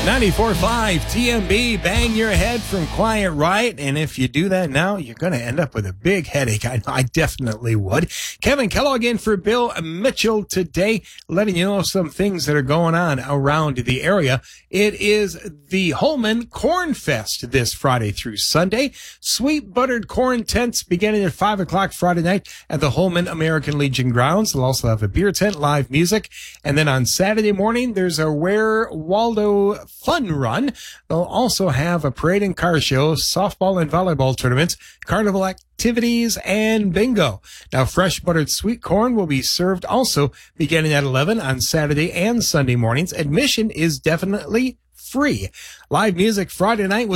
94.5 TMB, bang your head from Quiet Riot. And if you do that now, you're going to end up with a big headache. I definitely would. Kevin Kellogg in for Bill Mitchell today, letting you know some things that are going on around the area. It is the Holman Corn Fest this Friday through Sunday. Sweet buttered corn tents beginning at 5 o'clock Friday night at the Holman American Legion grounds. They'll also have a beer tent, live music. And then on Saturday morning, there's a Where Waldo Fun Run. They'll also have a parade and car show, softball and volleyball tournaments, carnival activities, and bingo. Now, fresh buttered sweet corn will be served also beginning at 11 on Saturday and Sunday mornings. Admission is definitely free. Live music Friday night with